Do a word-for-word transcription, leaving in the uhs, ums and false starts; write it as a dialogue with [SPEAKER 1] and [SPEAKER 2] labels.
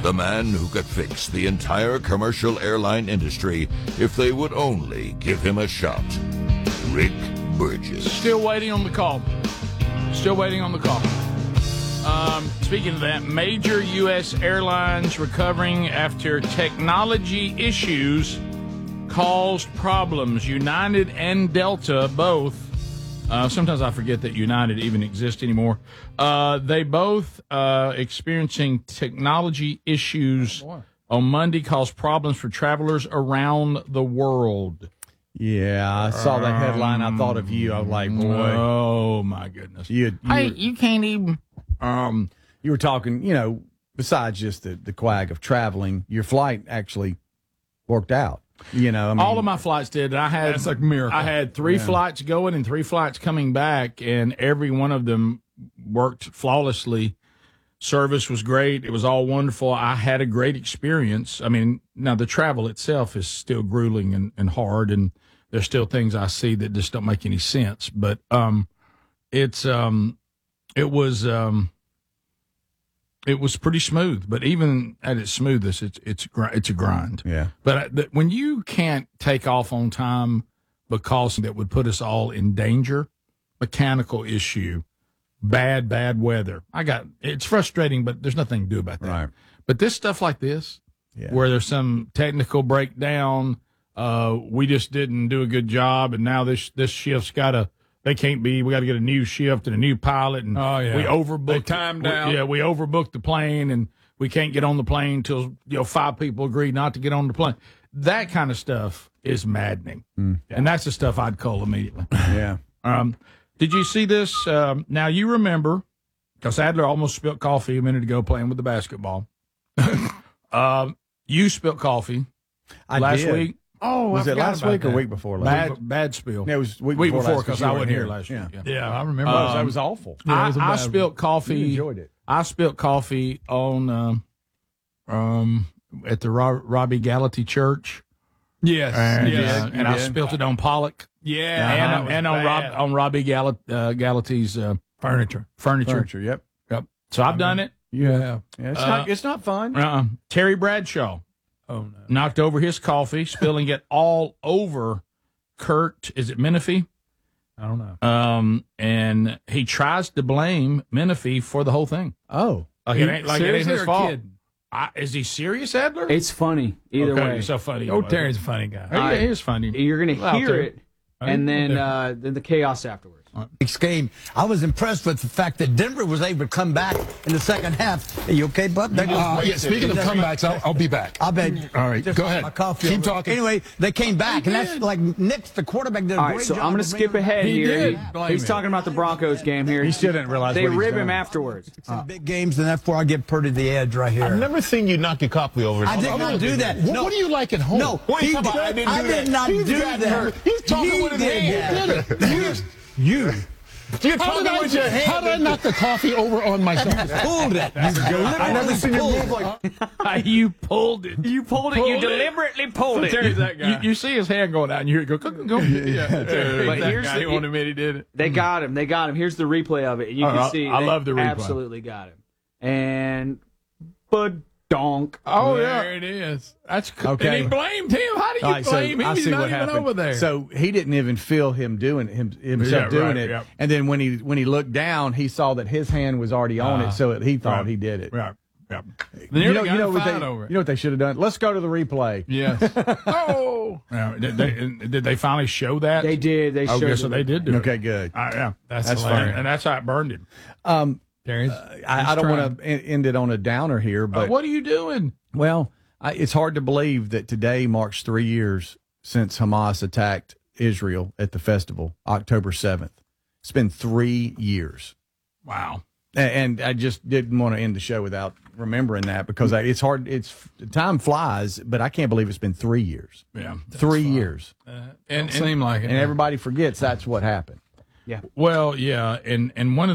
[SPEAKER 1] The man who could fix the entire commercial airline industry if they would only give him a shot. Rick Burgess.
[SPEAKER 2] Still waiting on the call. Still waiting on the call. Um, speaking of that, major U S airlines recovering after technology issues caused problems. United and Delta both. Uh, sometimes I forget that United even exists anymore. Uh, they both uh, experiencing technology issues oh, on Monday caused problems for travelers around the world.
[SPEAKER 3] Yeah, I saw that headline. I thought of you. I was like, boy.
[SPEAKER 2] Oh, my goodness.
[SPEAKER 3] You, you,
[SPEAKER 2] hey,
[SPEAKER 3] were,
[SPEAKER 2] you can't even. Um,
[SPEAKER 3] you were talking, you know, besides just the, the quag of traveling, your flight actually worked out. You know, I mean,
[SPEAKER 2] all of my flights did. I had
[SPEAKER 4] that's like a miracle.
[SPEAKER 2] I had three
[SPEAKER 3] yeah.
[SPEAKER 2] flights going and three flights coming back, and every one of them worked flawlessly. Service was great. It was all wonderful. I had a great experience. I mean, now the travel itself is still grueling and, and hard, and there's still things I see that just don't make any sense. But um, it's um, it was um, it was pretty smooth. But even at its smoothest, it's it's it's a grind.
[SPEAKER 3] Yeah.
[SPEAKER 2] But when you can't take off on time because that would put us all in danger, mechanical issue, bad bad weather. I got it's frustrating, but there's nothing to do about that.
[SPEAKER 3] Right.
[SPEAKER 2] But this stuff like this,
[SPEAKER 3] yeah.
[SPEAKER 2] where there's some technical breakdown. Uh, we just didn't do a good job, and now this this shift's got to. They can't be. We got to get a new shift and a new pilot, and
[SPEAKER 4] oh, yeah.
[SPEAKER 2] we overbooked.
[SPEAKER 4] They timed out.
[SPEAKER 2] We, yeah, we overbooked the plane, and we can't get on the plane until you know five people agree not to get on the plane. That kind of stuff is maddening,
[SPEAKER 3] mm. yeah.
[SPEAKER 2] and that's the stuff I'd call immediately.
[SPEAKER 3] Yeah.
[SPEAKER 2] Um, did you see this? Um, now you remember, because Adler almost spilled coffee a minute ago playing with the basketball. um, you spilled coffee
[SPEAKER 3] I
[SPEAKER 2] last
[SPEAKER 3] did.
[SPEAKER 2] week.
[SPEAKER 4] Oh,
[SPEAKER 3] was
[SPEAKER 4] I
[SPEAKER 3] it last week
[SPEAKER 4] that.
[SPEAKER 3] or week before last?
[SPEAKER 2] Bad, bad spill.
[SPEAKER 3] Yeah, it was week,
[SPEAKER 2] week
[SPEAKER 3] before,
[SPEAKER 2] before
[SPEAKER 3] last
[SPEAKER 2] because
[SPEAKER 3] you
[SPEAKER 2] I
[SPEAKER 3] weren't
[SPEAKER 2] wasn't here
[SPEAKER 3] here
[SPEAKER 2] last
[SPEAKER 3] yeah.
[SPEAKER 2] week.
[SPEAKER 4] Yeah, I remember.
[SPEAKER 3] Um,
[SPEAKER 4] that.
[SPEAKER 3] that was awful.
[SPEAKER 4] Yeah,
[SPEAKER 2] I,
[SPEAKER 4] was
[SPEAKER 2] I
[SPEAKER 4] bad
[SPEAKER 2] spilled coffee.
[SPEAKER 3] You enjoyed it.
[SPEAKER 2] I spilled coffee on um, um at the Rob, Robbie Gallaty Church.
[SPEAKER 4] Yes,
[SPEAKER 2] and,
[SPEAKER 4] yes,
[SPEAKER 2] uh, and I spilled it on Pollock.
[SPEAKER 4] Yeah,
[SPEAKER 2] and, and on Rob on Robbie Gallat, uh, Gallaty's uh,
[SPEAKER 4] furniture,
[SPEAKER 2] furniture.
[SPEAKER 3] Furniture. Yep.
[SPEAKER 2] Yep. So I've done it.
[SPEAKER 3] Yeah. yeah it's
[SPEAKER 2] uh,
[SPEAKER 3] not. It's not fun.
[SPEAKER 2] Uh-uh. Terry Bradshaw.
[SPEAKER 4] Oh no!
[SPEAKER 2] Knocked over his coffee, spilling it all over Kurt. Is it Menifee?
[SPEAKER 4] I don't know.
[SPEAKER 2] Um, and he tries to blame Menifee for the whole thing.
[SPEAKER 3] Oh,
[SPEAKER 2] like it ain't like it ain't
[SPEAKER 4] Seriously
[SPEAKER 2] his
[SPEAKER 4] or
[SPEAKER 2] fault.
[SPEAKER 4] kid?
[SPEAKER 2] I, is he serious, Adler?
[SPEAKER 5] It's funny either
[SPEAKER 2] okay,
[SPEAKER 5] way.
[SPEAKER 2] It's so funny.
[SPEAKER 4] Oh, Terry's a funny guy.
[SPEAKER 2] Oh, yeah, he is funny.
[SPEAKER 5] You're gonna
[SPEAKER 2] Well,
[SPEAKER 5] hear
[SPEAKER 2] Terry.
[SPEAKER 5] it, and then uh, then the chaos afterwards.
[SPEAKER 6] Next game, I was impressed with the fact that Denver was able to come back in the second half. Are you okay, Bud?
[SPEAKER 7] Uh, yeah, speaking of comebacks, I'll, I'll be back.
[SPEAKER 6] I bet.
[SPEAKER 7] All right,
[SPEAKER 6] Just
[SPEAKER 7] go ahead.
[SPEAKER 6] my coffee
[SPEAKER 7] Keep
[SPEAKER 6] over.
[SPEAKER 7] talking.
[SPEAKER 6] Anyway, they came back, and that's like Nick, the quarterback, did a
[SPEAKER 5] All
[SPEAKER 6] great
[SPEAKER 5] right, so
[SPEAKER 6] job.
[SPEAKER 5] I'm going to
[SPEAKER 6] of
[SPEAKER 5] skip
[SPEAKER 6] bringing them
[SPEAKER 5] ahead
[SPEAKER 4] He
[SPEAKER 5] here.
[SPEAKER 4] did.
[SPEAKER 5] He-
[SPEAKER 4] Blame
[SPEAKER 5] he's
[SPEAKER 4] him.
[SPEAKER 5] talking about the Broncos game here.
[SPEAKER 3] he still didn't realize
[SPEAKER 5] They
[SPEAKER 3] what he's
[SPEAKER 5] rib
[SPEAKER 3] done.
[SPEAKER 5] him afterwards.
[SPEAKER 6] back. Some big games, and that's where I give Purdy the edge right here.
[SPEAKER 7] I've never seen you knock your coffee over.
[SPEAKER 6] I did not do that.
[SPEAKER 7] What,
[SPEAKER 6] No.
[SPEAKER 7] what do you like at home?
[SPEAKER 6] No,
[SPEAKER 7] What are you
[SPEAKER 6] he
[SPEAKER 7] talking
[SPEAKER 6] did-
[SPEAKER 7] about? I didn't
[SPEAKER 6] I
[SPEAKER 7] do
[SPEAKER 6] did
[SPEAKER 7] that.
[SPEAKER 6] not
[SPEAKER 7] He's
[SPEAKER 6] do
[SPEAKER 7] gotten
[SPEAKER 6] that.
[SPEAKER 7] hurt. He's talking
[SPEAKER 6] He
[SPEAKER 7] with his
[SPEAKER 6] did
[SPEAKER 7] hand.
[SPEAKER 6] that.
[SPEAKER 7] Who did it?
[SPEAKER 6] You.
[SPEAKER 7] You're
[SPEAKER 4] How
[SPEAKER 7] talking
[SPEAKER 4] did,
[SPEAKER 7] with your
[SPEAKER 4] I,
[SPEAKER 7] hand.
[SPEAKER 4] how did I knock the coffee over on myself?
[SPEAKER 6] Pulled it. I never seen you move like.
[SPEAKER 2] you pulled it.
[SPEAKER 5] You pulled it.
[SPEAKER 2] Pulled
[SPEAKER 5] you
[SPEAKER 2] it.
[SPEAKER 5] deliberately pulled it.
[SPEAKER 2] Terry's that guy. You, you see his hand going out, and you hear it go, go, go. Yeah, Terry's
[SPEAKER 5] But
[SPEAKER 2] that
[SPEAKER 5] here's
[SPEAKER 2] guy.
[SPEAKER 5] the-
[SPEAKER 2] He won't admit he did it.
[SPEAKER 5] They got him. They got him. Here's the replay of it. And you
[SPEAKER 2] Oh,
[SPEAKER 5] can
[SPEAKER 2] I-
[SPEAKER 5] see.
[SPEAKER 2] I
[SPEAKER 5] they
[SPEAKER 2] love the replay.
[SPEAKER 5] Absolutely got him. And but donk.
[SPEAKER 2] Oh,
[SPEAKER 4] there
[SPEAKER 2] yeah.
[SPEAKER 4] it is. That's
[SPEAKER 3] Okay.
[SPEAKER 4] And he blamed him. How do you
[SPEAKER 3] All right, so
[SPEAKER 4] blame him?
[SPEAKER 3] I
[SPEAKER 4] He's
[SPEAKER 3] see
[SPEAKER 4] not
[SPEAKER 3] what
[SPEAKER 4] even
[SPEAKER 3] happened.
[SPEAKER 4] over there.
[SPEAKER 3] So he didn't even feel him doing it, him, himself
[SPEAKER 2] Yeah,
[SPEAKER 3] doing
[SPEAKER 2] right,
[SPEAKER 3] it.
[SPEAKER 2] yeah.
[SPEAKER 3] And then when he when he looked down, he saw that his hand was already on
[SPEAKER 2] Uh,
[SPEAKER 3] it, so he thought
[SPEAKER 2] right.
[SPEAKER 3] he did it.
[SPEAKER 2] Yeah, yeah.
[SPEAKER 3] You know, you know what
[SPEAKER 4] fight
[SPEAKER 3] they,
[SPEAKER 4] over it.
[SPEAKER 3] you know what they should have done? Let's go to the replay.
[SPEAKER 4] Yes. oh.
[SPEAKER 2] Yeah, did, they, did they finally show that?
[SPEAKER 5] They did. They
[SPEAKER 2] Oh,
[SPEAKER 5] showed
[SPEAKER 2] yes, so
[SPEAKER 5] it.
[SPEAKER 2] they did do
[SPEAKER 3] Okay,
[SPEAKER 2] it.
[SPEAKER 3] good.
[SPEAKER 2] Uh, yeah,
[SPEAKER 4] That's,
[SPEAKER 3] That's
[SPEAKER 4] hilarious.
[SPEAKER 3] fine.
[SPEAKER 2] and that's how it burned him.
[SPEAKER 3] Um,
[SPEAKER 4] Terry's,
[SPEAKER 3] I, I don't want to end it on a downer here,
[SPEAKER 2] But
[SPEAKER 3] but
[SPEAKER 2] what are you doing?
[SPEAKER 3] well, I, it's hard to believe that today marks three years since Hamas attacked Israel at the festival, October seventh. It's been three years.
[SPEAKER 2] Wow.
[SPEAKER 3] And, and I just didn't want to end the show without remembering that because I, it's hard. It's time flies, but I can't believe it's been three years.
[SPEAKER 2] Yeah.
[SPEAKER 3] Three years,
[SPEAKER 4] uh, and, seem like it.
[SPEAKER 3] and everybody forgets that's what happened.
[SPEAKER 5] Yeah.
[SPEAKER 2] Well, yeah, and and one of